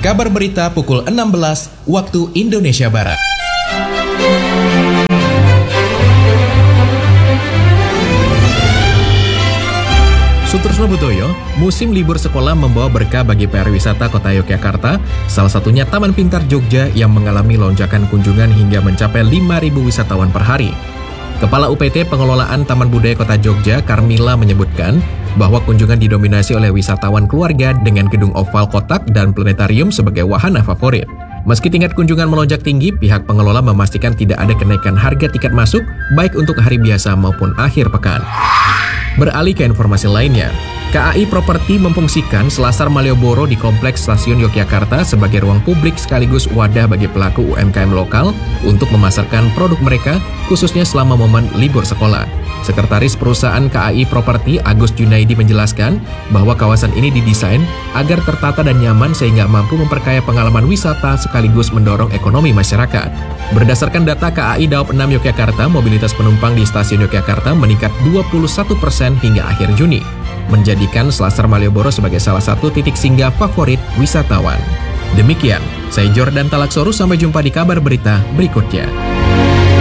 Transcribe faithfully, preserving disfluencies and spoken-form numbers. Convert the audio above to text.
Kabar berita pukul enam belas waktu Indonesia Barat. Sutrisno Butoyo, musim libur sekolah membawa berkah bagi pariwisata Kota Yogyakarta, salah satunya Taman Pintar Jogja yang mengalami lonjakan kunjungan hingga mencapai lima ribu wisatawan per hari. Kepala U P T Pengelolaan Taman Budaya Kota Jogja, Karmila, menyebutkan bahwa kunjungan didominasi oleh wisatawan keluarga dengan gedung oval kotak dan planetarium sebagai wahana favorit. Meski tingkat kunjungan melonjak tinggi, pihak pengelola memastikan tidak ada kenaikan harga tiket masuk, baik untuk hari biasa maupun akhir pekan. Beralih ke informasi lainnya, K A I Properti memfungsikan Selasar Malioboro di Kompleks Stasiun Yogyakarta sebagai ruang publik sekaligus wadah bagi pelaku U M K M lokal untuk memasarkan produk mereka, khususnya selama momen libur sekolah. Sekretaris perusahaan K A I Properti Agus Junaidi menjelaskan bahwa kawasan ini didesain agar tertata dan nyaman sehingga mampu memperkaya pengalaman wisata sekaligus mendorong ekonomi masyarakat. Berdasarkan data K A I Daop enam Yogyakarta, mobilitas penumpang di stasiun Yogyakarta meningkat dua puluh satu persen hingga akhir Juni, menjadikan Selasar Malioboro sebagai salah satu titik singgah favorit wisatawan. Demikian, saya Jordan Talaksoru, sampai jumpa di kabar berita berikutnya.